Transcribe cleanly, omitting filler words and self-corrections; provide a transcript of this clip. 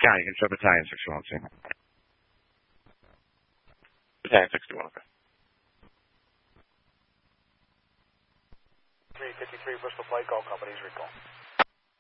County, you can show Battalion 61, see. Battalion 61, okay. 353 Bristol Flight, call companies recall.